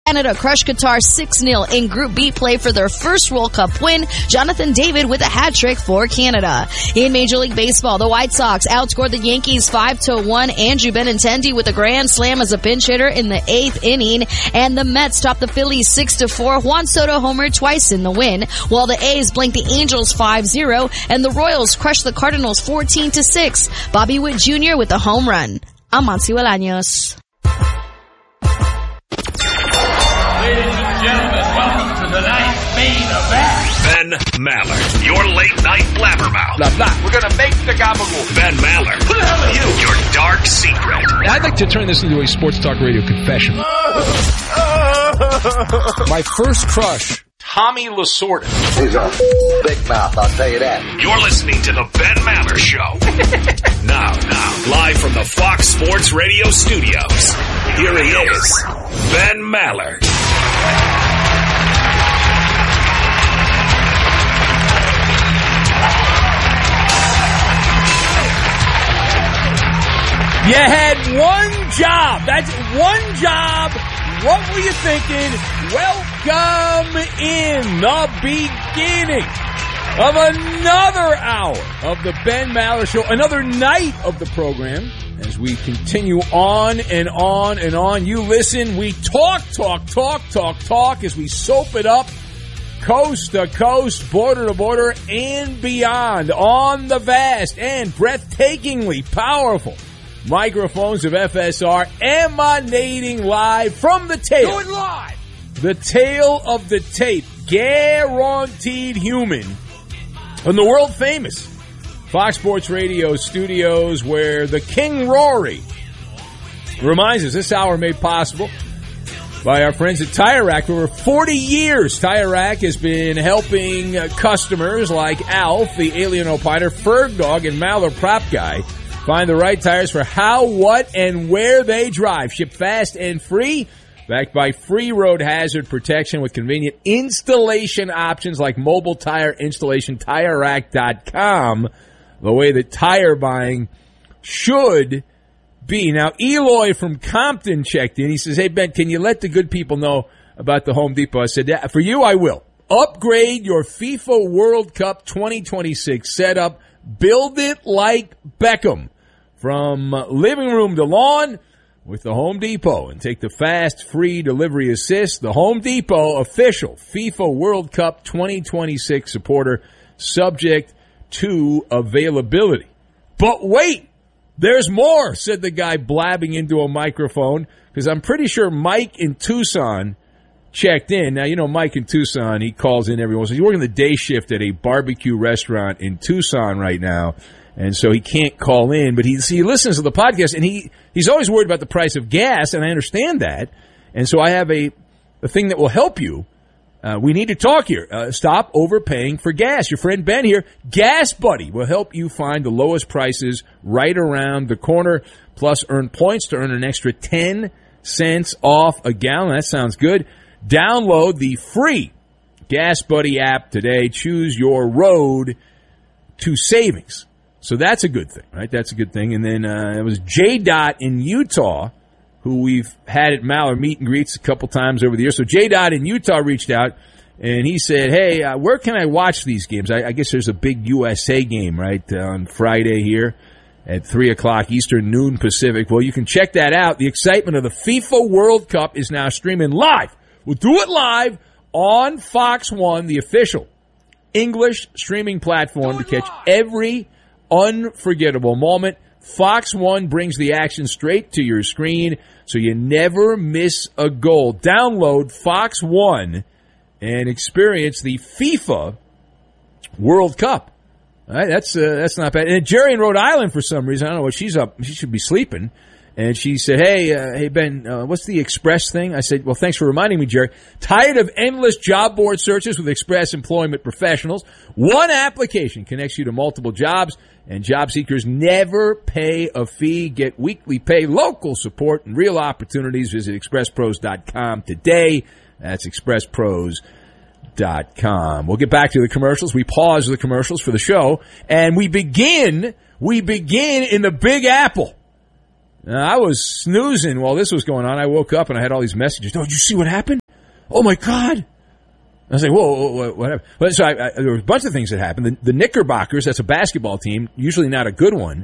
Canada crushed Qatar 6-0 in Group B play for their first World Cup win. Jonathan David with a hat trick for Canada. In Major League Baseball, the White Sox outscored the Yankees 5-1. Andrew Benintendi with a grand slam as a pinch hitter in the 8th inning. And the Mets topped the Phillies 6-4. Juan Soto homered twice in the win, while the A's blanked the Angels 5-0 and the Royals crushed the Cardinals 14-6. Bobby Witt Jr. with a home run. I'm Monty Bolaños. Ladies and gentlemen, welcome to tonight's main event. Ben Maller, your late night blabbermouth. Blah, blah. We're gonna make the gabagool. Ben Maller. Who the hell are you? Your dark secret. I'd like to turn this into a sports talk radio confession. My first crush, Tommy Lasorda. He's a big mouth, I'll tell you that. You're listening to the Ben Maller Show. Now, live from the Fox Sports Radio studios, here he is, Ben Maller. You had one job. That's one job. What were you thinking? Welcome in the beginning of another hour of the Ben Maller Show, another night of the program as we continue on and on and on. You listen, we talk as we soap it up coast to coast, border to border, and beyond on the vast and breathtakingly powerful microphones of FSR, emanating live from the tail. Do it live. The tail of the tape, guaranteed human, in the world famous Fox Sports Radio studios, where the King Rory reminds us this hour made possible by our friends at Tire Rack. For over 40 years, Tire Rack has been helping customers like Alf, the Alien Opiner, Ferg Dog, and Maller Prop Guy find the right tires for how, what, and where they drive. Ship fast and free, backed by free road hazard protection with convenient installation options like mobile tire installation, TireRack.com, the way that tire buying should be. Now, Eloy from Compton checked in. He says, hey, Ben, can you let the good people know about the Home Depot? I said, yeah, for you, I will. Upgrade your FIFA World Cup 2026 setup. Build it like Beckham. From living room to lawn with the Home Depot. And take the fast, free delivery assist. The Home Depot official FIFA World Cup 2026 supporter, subject to availability. But wait, there's more, said the guy blabbing into a microphone, because I'm pretty sure Mike in Tucson checked in. Now, you know Mike in Tucson, he calls in every once in a while. He's working the day shift at a barbecue restaurant in Tucson right now, and so he can't call in. But he listens to the podcast, and he's always worried about the price of gas, and I understand that. And so I have a thing that will help you. We need to talk here. Stop overpaying for gas. Your friend Ben here, Gas Buddy, will help you find the lowest prices right around the corner, plus earn points to earn an extra 10 cents off a gallon. That sounds good. Download the free Gas Buddy app today. Choose your road to savings. So that's a good thing, right? That's a good thing. And then it was J-Dot in Utah, who we've had at Maller meet and greets a couple times over the years. So J-Dot in Utah reached out, and he said, hey, where can I watch these games? I guess there's a big USA game, right, on Friday here at 3 o'clock Eastern, noon Pacific. Well, you can check that out. The excitement of the FIFA World Cup is now streaming live. We'll do it live on Fox One, the official English streaming platform, to catch every unforgettable moment. Fox One brings the action straight to your screen, so you never miss a goal. Download Fox One and experience the FIFA World Cup. All right, that's not bad. And Jerry in Rhode Island, for some reason, I don't know what she's up. She should be sleeping. And she said, hey Ben, what's the Express thing? I said, well, thanks for reminding me, Jerry. Tired of endless job board searches with Express Employment Professionals? One application connects you to multiple jobs, and job seekers never pay a fee. Get weekly pay, local support, and real opportunities. Visit expresspros.com today. That's expresspros.com. We'll get back to the commercials. We pause the commercials for the show, and we begin in the Big Apple. I was snoozing while this was going on. I woke up and I had all these messages. Oh, did you see what happened? Oh, my God. I was like, whoa, what happened? But so there was a bunch of things that happened. The Knickerbockers, that's a basketball team, usually not a good one,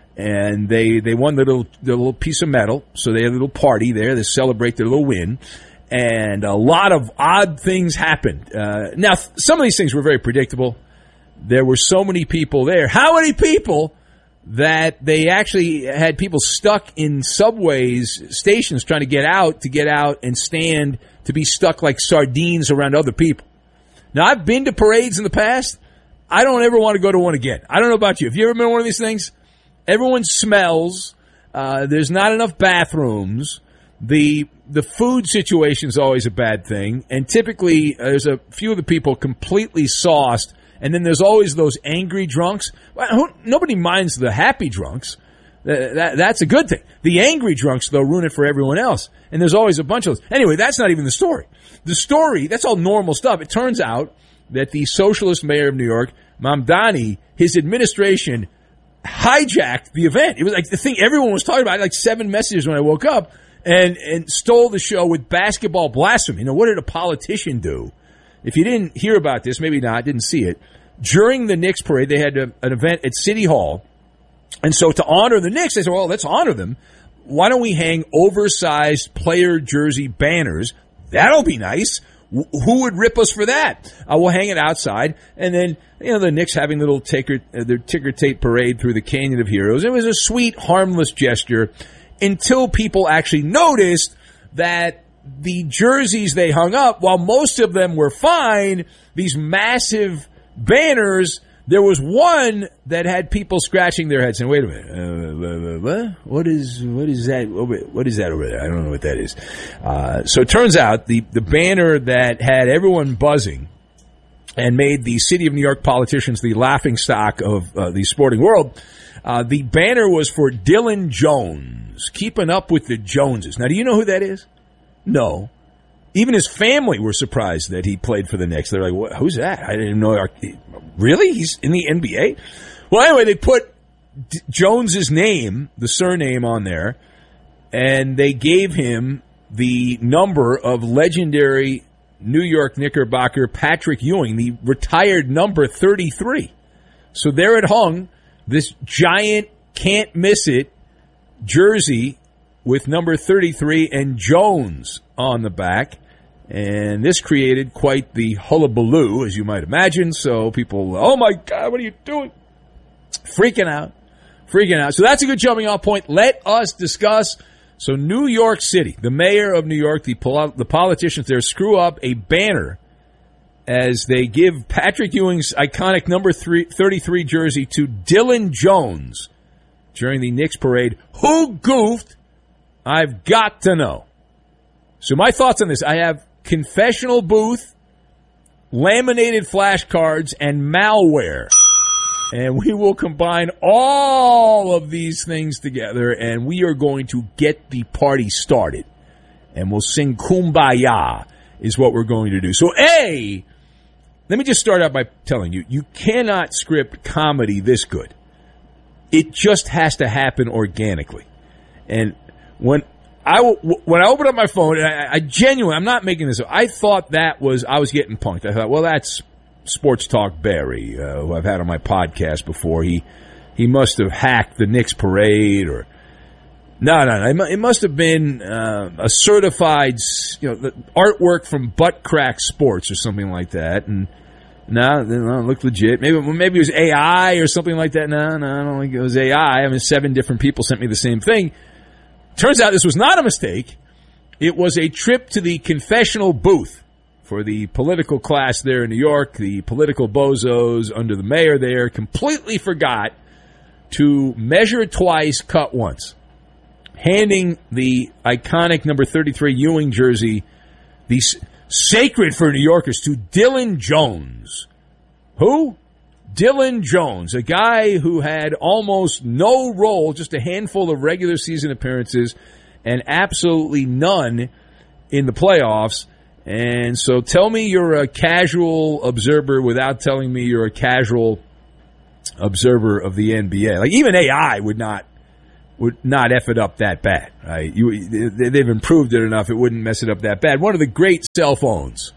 and they won their little piece of metal, so they had a little party there to celebrate their little win, and a lot of odd things happened. Now, some of these things were very predictable. There were so many people there. How many people that they actually had people stuck in subways, stations, trying to get out and stand to be stuck like sardines around other people. Now, I've been to parades in the past. I don't ever want to go to one again. I don't know about you. Have you ever been to one of these things? Everyone smells. There's not enough bathrooms. The food situation is always a bad thing. And typically, there's a few of the people completely sauced. And then there's always those angry drunks. Well, nobody minds the happy drunks. That's a good thing. The angry drunks, though, ruin it for everyone else. And there's always a bunch of those. Anyway, that's not even the story. The story, that's all normal stuff. It turns out that the socialist mayor of New York, Mamdani, his administration hijacked the event. It was like the thing everyone was talking about. I had like 7 messages when I woke up and stole the show with basketball blasphemy. Now, what did a politician do? If you didn't hear about this, maybe not, didn't see it, during the Knicks parade, they had an event at City Hall. And so to honor the Knicks, they said, well, let's honor them. Why don't we hang oversized player jersey banners? That'll be nice. Who would rip us for that? We'll hang it outside. And then, the Knicks having their ticker tape parade through the Canyon of Heroes. It was a sweet, harmless gesture until people actually noticed that the jerseys they hung up, while most of them were fine, these massive banners, there was one that had people scratching their heads saying, wait a minute, what is that? What is that over there? I don't know what that is. So it turns out the banner that had everyone buzzing and made the city of New York politicians the laughingstock of the sporting world, the banner was for Dylan Jones, keeping up with the Joneses. Now, do you know who that is? No. Even his family were surprised that he played for the Knicks. They're like, who's that? I didn't know. Really? He's in the NBA? Well, anyway, they put Jones's name, the surname, on there, and they gave him the number of legendary New York Knickerbocker Patrick Ewing, the retired number 33. So there it hung, this giant, can't miss it jersey with number 33 and Jones on the back. And this created quite the hullabaloo, as you might imagine. So people, oh my God, what are you doing? Freaking out. So that's a good jumping off point. Let us discuss. So New York City, the mayor of New York, the politicians there screw up a banner as they give Patrick Ewing's iconic number 33 jersey to Dylan Jones during the Knicks parade. Who goofed? I've got to know. So my thoughts on this, I have confessional booth, laminated flashcards, and malware. And we will combine all of these things together, and we are going to get the party started. And we'll sing Kumbaya is what we're going to do. So, A, let me just start out by telling you, you cannot script comedy this good. It just has to happen organically. And when I opened up my phone, and I genuinely, I'm not making this up, I thought I was getting punked. I thought, well, that's Sports Talk Barry, who I've had on my podcast before. He must have hacked the Knicks parade, or no. It must have been a certified, the artwork from Butt Crack Sports or something like that. And no, it looked legit. Maybe it was AI or something like that. No, I don't think it was AI. I mean, 7 different people sent me the same thing. Turns out this was not a mistake. It was a trip to the confessional booth for the political class there in New York. The political bozos under the mayor there completely forgot to measure twice, cut once. Handing the iconic number 33 Ewing jersey, the sacred for New Yorkers, to Dylan Jones. Who? Dylan Jones, a guy who had almost no role, just a handful of regular season appearances, and absolutely none in the playoffs. And so tell me you're a casual observer without telling me you're a casual observer of the NBA. Like, even AI would not would not F it up that bad. Right? They've improved it enough; it wouldn't mess it up that bad. One of the great cell phones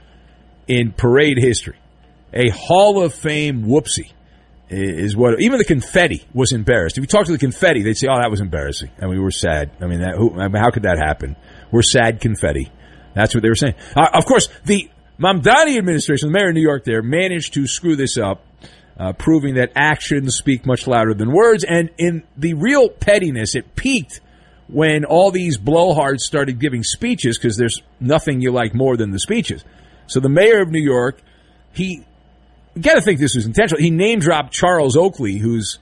in parade history, a Hall of Fame whoopsie, is what. Even the confetti was embarrassed. If you talk to the confetti, they'd say, "Oh, that was embarrassing," and we were sad. I mean, how could that happen? We're sad confetti. That's what they were saying. Of course, the Mamdani administration, the mayor of New York, there managed to screw this up. Proving that actions speak much louder than words. And in the real pettiness, it peaked when all these blowhards started giving speeches, because there's nothing you like more than the speeches. So the mayor of New York, you got to think this was intentional. He name-dropped Charles Oakley, who's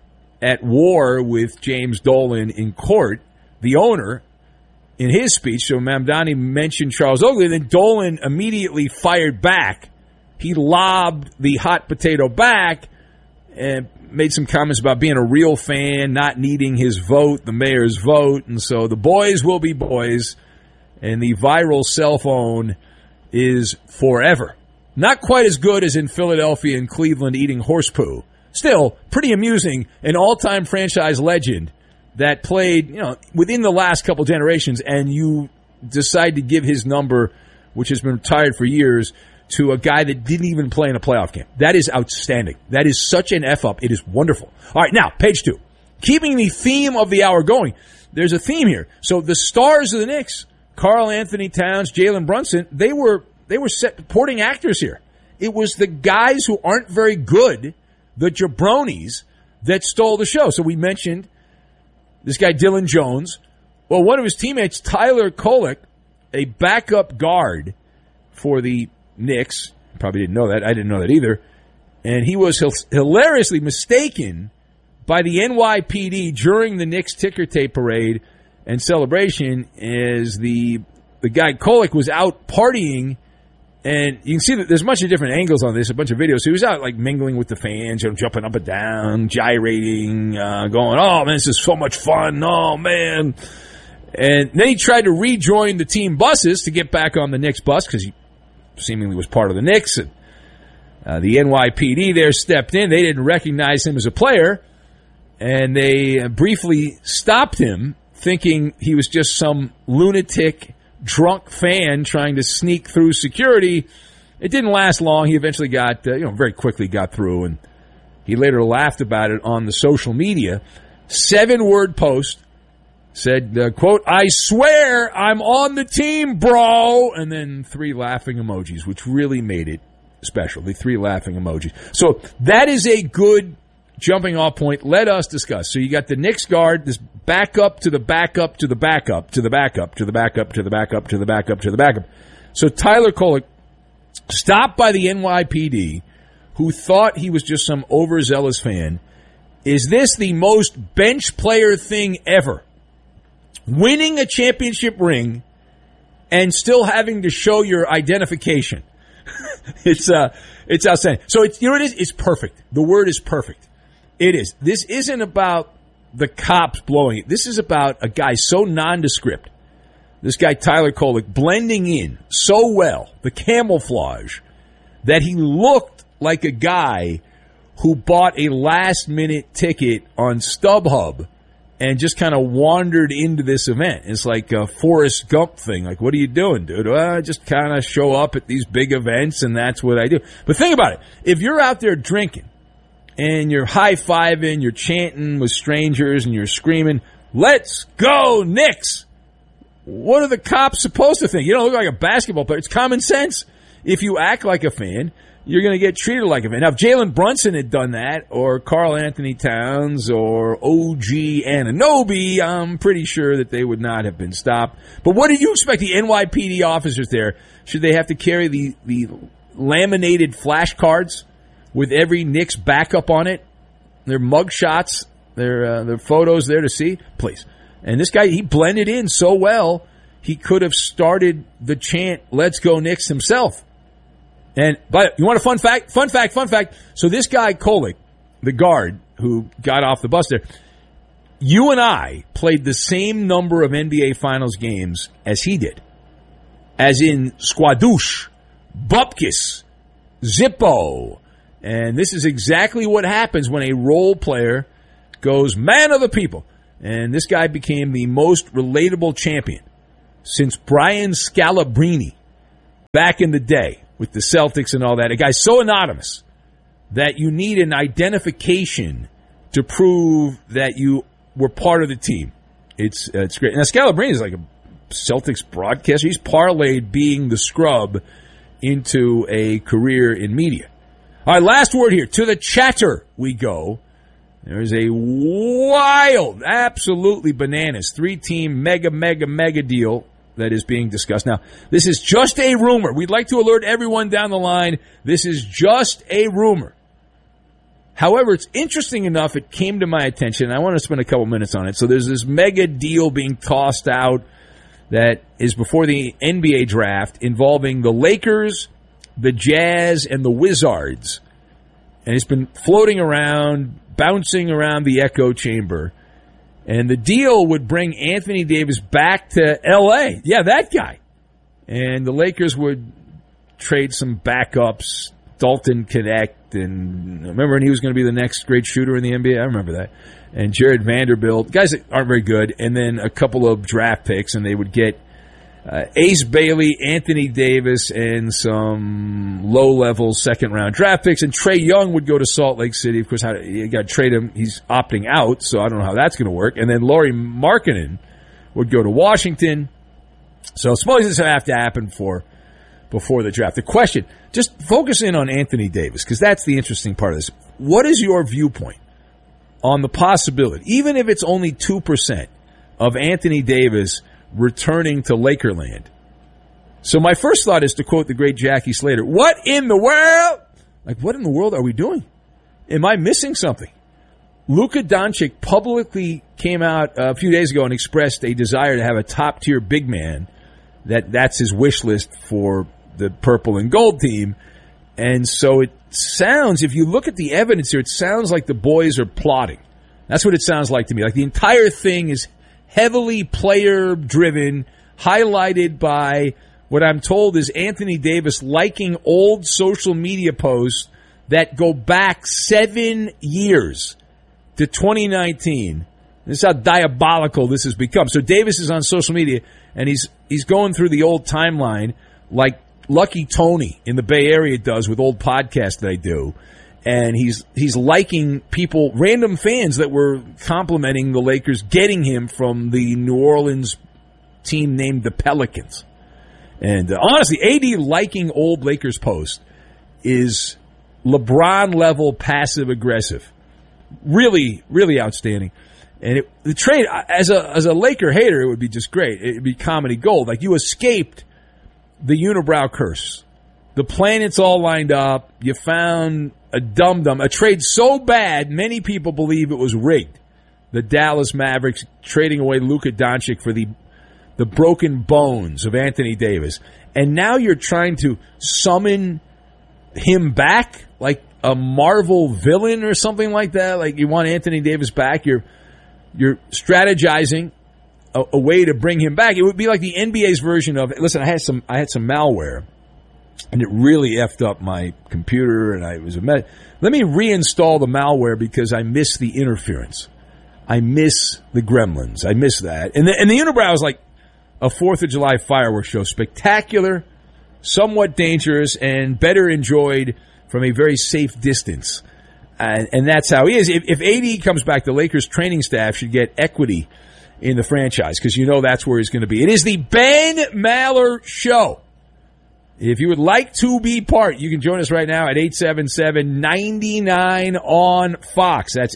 at war with James Dolan in court, the owner, in his speech. So Mamdani mentioned Charles Oakley, and then Dolan immediately fired back. He lobbed the hot potato back and made some comments about being a real fan, not needing his vote, the mayor's vote. And so the boys will be boys, and the viral cell phone is forever. Not quite as good as in Philadelphia and Cleveland eating horse poo. Still, pretty amusing, an all-time franchise legend that played, within the last couple generations, and you decide to give his number, which has been retired for years, to a guy that didn't even play in a playoff game. That is outstanding. That is such an F-up. It is wonderful. All right, now, page 2. Keeping the theme of the hour going, there's a theme here. So the stars of the Knicks, Karl Anthony Towns, Jalen Brunson, they were supporting actors here. It was the guys who aren't very good, the jabronis, that stole the show. So we mentioned this guy Dylan Jones. Well, one of his teammates, Tyler Kolek, a backup guard for the Knicks, probably didn't know that. I didn't know that either. And he was hilariously mistaken by the NYPD during the Knicks ticker tape parade and celebration as the guy Kolek was out partying. And you can see that there's a bunch of different angles on this, a bunch of videos. So he was out like mingling with the fans, jumping up and down, gyrating, going, "Oh man, this is so much fun. Oh man." And then he tried to rejoin the team buses to get back on the Knicks bus because he seemingly was part of the Knicks, and the NYPD there stepped in. They didn't recognize him as a player, and they briefly stopped him, thinking he was just some lunatic, drunk fan trying to sneak through security. It didn't last long. He eventually got, very quickly got through, and he later laughed about it on the social media. 7-word post. Said, quote, "I swear I'm on the team, bro." And then 3 laughing emojis, which really made it special. The 3 laughing emojis. So that is a good jumping off point. Let us discuss. So you got the Knicks guard, this backup to the backup to the backup to the backup to the backup to the backup to the backup to the backup. So Tyler Kolek, stopped by the NYPD, who thought he was just some overzealous fan. Is this the most bench player thing ever? Winning a championship ring and still having to show your identification. It's outstanding. So it is? It's perfect. The word is perfect. It is. This isn't about the cops blowing it. This is about a guy so nondescript. This guy, Tyler Kolek, blending in so well, the camouflage, that he looked like a guy who bought a last-minute ticket on StubHub and just kind of wandered into this event. It's like a Forrest Gump thing. Like, what are you doing, dude? Well, I just kind of show up at these big events, and that's what I do. But think about it. If you're out there drinking, and you're high-fiving, you're chanting with strangers, and you're screaming, "Let's go, Knicks!" What are the cops supposed to think? You don't look like a basketball player. It's common sense. If you act like a fan, you're going to get treated like a fan. Now, if Jalen Brunson had done that, or Karl Anthony Towns, or OG Anunoby, I'm pretty sure that they would not have been stopped. But what did you expect? The NYPD officers there, should they have to carry the laminated flashcards with every Knicks backup on it? Their mug shots, their photos there to see? Please. And this guy, he blended in so well, he could have started the chant, "Let's go Knicks" himself. But you want a fun fact? Fun fact. So this guy, Kolek, the guard who got off the bus there, you and I played the same number of NBA Finals games as he did. As in Squadouche, Bupkis, Zippo. And this is exactly what happens when a role player goes man of the people. And this guy became the most relatable champion since Brian Scalabrine back in the day with the Celtics and all that. A guy so anonymous that you need an identification to prove that you were part of the team. It's great. Now, Scalabrine is like a Celtics broadcaster. He's parlayed being the scrub into a career in media. All right, last word here. To the chatter we go. There's a wild, absolutely bananas, 3-team mega deal that is being discussed. Now, this is just a rumor. We'd like to alert everyone down the line. This is just a rumor. However, it's interesting enough, it came to my attention. I want to spend a couple minutes on it. So there's this mega deal being tossed out that is before the NBA draft involving the Lakers, the Jazz, and the Wizards. And it's been floating around, bouncing around the echo chamber. And the deal would bring Anthony Davis back to L.A. Yeah, that guy. And the Lakers would trade some backups, Dalton Connect, and remember when he was going to be the next great shooter in the NBA? I remember that. And Jared Vanderbilt, guys that aren't very good, and then a couple of draft picks, and they would get Ace Bailey, Anthony Davis, and some low-level second-round draft picks. And Trae Young would go to Salt Lake City. Of course, you got to trade him. He's opting out, so I don't know how that's going to work. And then Lauri Markkanen would go to Washington. So suppose this would have to happen before the draft. The question, just focus in on Anthony Davis, because that's the interesting part of this. What is your viewpoint on the possibility, even if it's only 2%, of Anthony Davis returning to Lakerland? So my first thought is to quote the great Jackie Slater, what in the world? Like, what in the world are we doing? Am I missing something? Luka Doncic publicly came out a few days ago and expressed a desire to have a top-tier big man. That's his wish list for the purple and gold team. And so it sounds, if you look at the evidence here, it sounds like the boys are plotting. That's what it sounds like to me. Like the entire thing is heavily player-driven, highlighted by what I'm told is Anthony Davis liking old social media posts that go back 7 years to 2019. This is how diabolical this has become. So Davis is on social media, and he's going through the old timeline like Lucky Tony in the Bay Area does with old podcasts that I do. And he's liking people, random fans that were complimenting the Lakers, getting him from the New Orleans team named the Pelicans. And honestly, AD liking old Lakers posts is LeBron-level passive-aggressive. Really, really outstanding. And the trade, as a Laker hater, it would be just great. It would be comedy gold. Like, you escaped the unibrow curse. The planets all lined up. You found a dum-dum. A trade so bad, many people believe it was rigged. The Dallas Mavericks trading away Luka Doncic for the broken bones of Anthony Davis. And now you're trying to summon him back like a Marvel villain or something like that. Like, you want Anthony Davis back. You're strategizing a way to bring him back. It would be like the NBA's version of, listen, I had some malware, and it really effed up my computer, and let me reinstall the malware because I miss the interference. I miss the gremlins. I miss that. And the unibrow is like a 4th of July fireworks show. Spectacular, somewhat dangerous, and better enjoyed from a very safe distance. And that's how he is. If AD comes back, the Lakers training staff should get equity in the franchise, because you know that's where he's going to be. It is the Ben Maller Show. If you would like to be part, you can join us right now at 877-99 on Fox. That's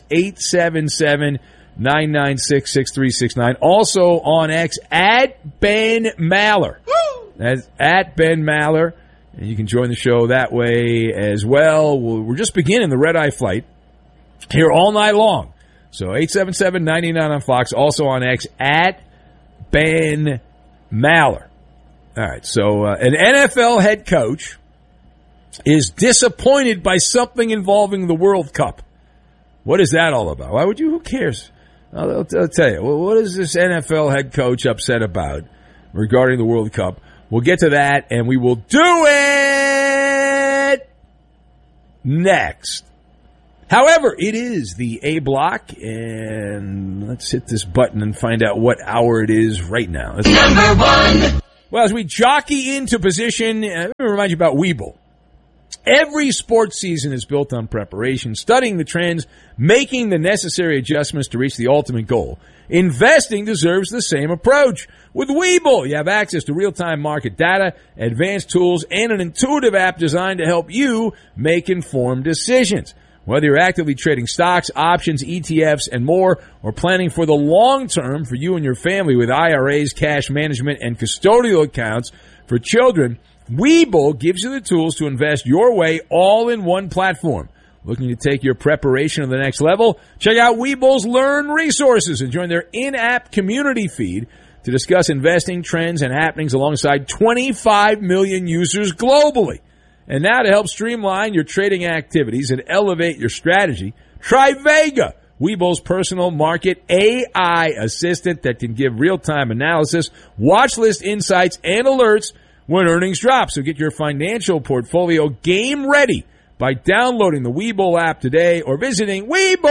877-996-6369. Also on X at Ben Maller. That's at Ben Maller. And you can join the show that way as well. We're just beginning the red-eye flight here all night long. So 877-99 on Fox, also on X at Ben Maller. All right, so an NFL head coach is disappointed by something involving the World Cup. What is that all about? Why would you? Who cares? I'll tell you. What is this NFL head coach upset about regarding the World Cup? We'll get to that, and we will do it next. However, it is the A block, and let's hit this button and find out what hour it is right now. Number one. Well, as we jockey into position, let me remind you about Webull. Every sports season is built on preparation, studying the trends, making the necessary adjustments to reach the ultimate goal. Investing deserves the same approach. With Webull, you have access to real-time market data, advanced tools, and an intuitive app designed to help you make informed decisions. Whether you're actively trading stocks, options, ETFs, and more, or planning for the long term for you and your family with IRAs, cash management, and custodial accounts for children, Webull gives you the tools to invest your way all in one platform. Looking to take your preparation to the next level? Check out Webull's Learn resources and join their in-app community feed to discuss investing trends and happenings alongside 25 million users globally. And now to help streamline your trading activities and elevate your strategy, try Vega, Webull's personal market AI assistant that can give real-time analysis, watch list insights, and alerts when earnings drop. So get your financial portfolio game ready by downloading the Webull app today or visiting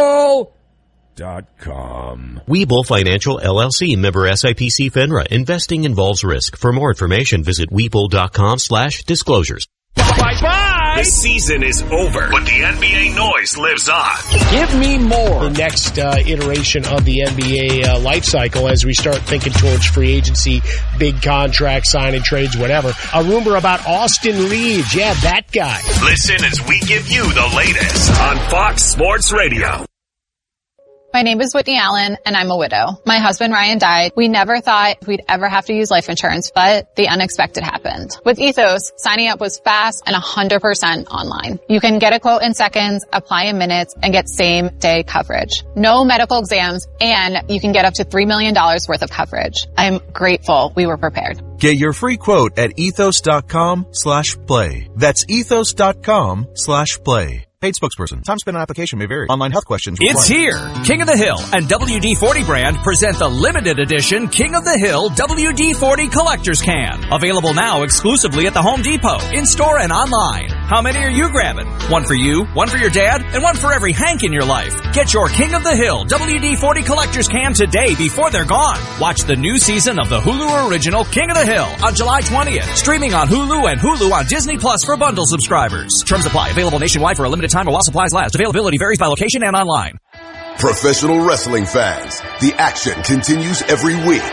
Webull.com. Webull Financial LLC, member SIPC FINRA. Investing involves risk. For more information, visit Webull.com/disclosures. Bye-bye! The season is over, but the NBA noise lives on. Give me more. The next iteration of the NBA life cycle as we start thinking towards free agency, big contracts, signing trades, whatever. A rumor about Austin Reeves. Yeah, that guy. Listen as we give you the latest on Fox Sports Radio. My name is Whitney Allen, and I'm a widow. My husband, Ryan, died. We never thought we'd ever have to use life insurance, but the unexpected happened. With Ethos, signing up was fast and 100% online. You can get a quote in seconds, apply in minutes, and get same-day coverage. No medical exams, and you can get up to $3 million worth of coverage. I'm grateful we were prepared. Get your free quote at ethos.com/play. That's ethos.com/play. Paid spokesperson. Time spent on application may vary. Online health questions required. It's here. King of the Hill and WD-40 brand present the limited edition King of the Hill WD-40 Collector's Can. Available now exclusively at the Home Depot, in-store and online. How many are you grabbing? One for you, one for your dad, and one for every Hank in your life. Get your King of the Hill WD-40 Collector's Can today before they're gone. Watch the new season of the Hulu original King of the Hill on July 20th. Streaming on Hulu and Hulu on Disney Plus for bundle subscribers. Terms apply. Available nationwide for a limited time or while supplies last. Availability varies by location and online. Professional wrestling fans, the action continues every week.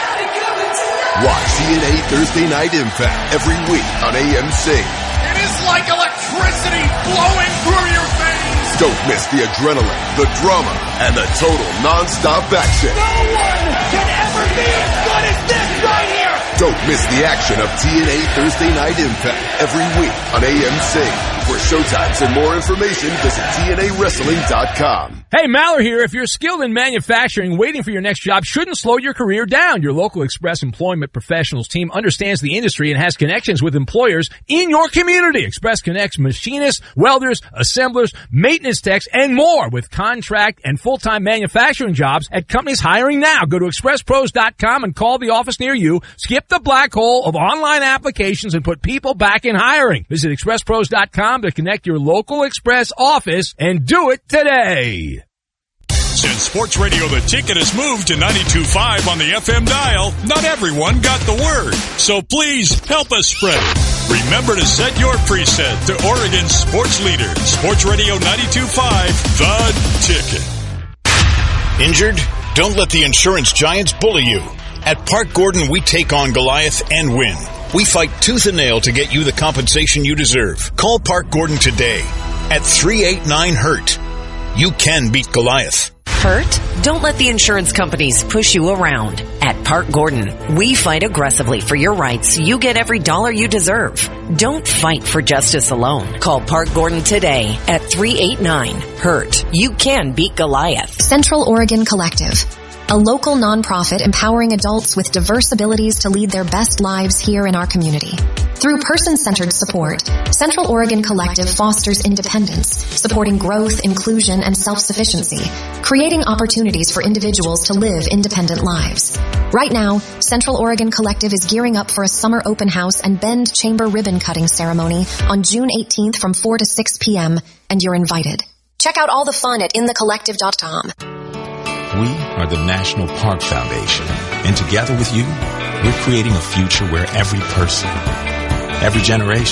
Watch TNA Thursday Night Impact every week on AMC. It is like electricity flowing through your veins. Don't miss the adrenaline, the drama, and the total non-stop action. No one can ever be as good as this right here. Don't miss the action of TNA Thursday Night Impact every week on AMC. For showtimes and more information, visit TNAWrestling.com. Hey, Maller here. If you're skilled in manufacturing, waiting for your next job shouldn't slow your career down. Your local Express Employment Professionals team understands the industry and has connections with employers in your community. Express connects machinists, welders, assemblers, maintenance techs, and more with contract and full-time manufacturing jobs at companies hiring now. Go to ExpressPros.com and call the office near you. Skip the black hole of online applications and put people back in hiring. Visit ExpressPros.com to connect your local Express office and do it today. Since Sports Radio The Ticket has moved to 92.5 on the FM dial, not everyone got the word. So please help us spread it. Remember to set your preset to Oregon's sports leader, Sports Radio 92.5 The Ticket. Injured? Don't let the insurance giants bully you. At Park Gordon, we take on Goliath and win. We fight tooth and nail to get you the compensation you deserve. Call Park Gordon today at 389-HURT. You can beat Goliath. Hurt? Don't let the insurance companies push you around. At Park Gordon, we fight aggressively for your rights so you get every dollar you deserve. Don't fight for justice alone. Call Park Gordon today at 389-HURT. You can beat Goliath. Central Oregon Collective, a local nonprofit empowering adults with diverse abilities to lead their best lives here in our community. Through person-centered support, Central Oregon Collective fosters independence, supporting growth, inclusion, and self-sufficiency, creating opportunities for individuals to live independent lives. Right now, Central Oregon Collective is gearing up for a summer open house and Bend Chamber ribbon cutting ceremony on June 18th from 4 to 6 p.m., and you're invited. Check out all the fun at inthecollective.com. We are the National Park Foundation, and together with you, we're creating a future where every person, every generation,